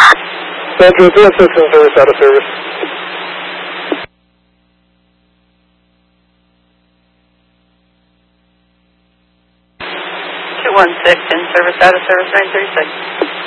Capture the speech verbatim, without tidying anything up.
Metro two six in service, out of service. two one six in service, out of service, nine thirty-six.